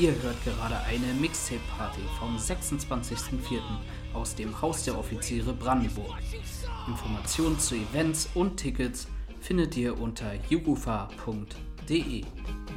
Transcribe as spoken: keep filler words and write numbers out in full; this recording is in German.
Ihr hört gerade eine Mixtape-Party vom sechsundzwanzigsten vierten aus dem Haus der Offiziere Brandenburg. Informationen zu Events und Tickets findet ihr unter jugufa punkt de.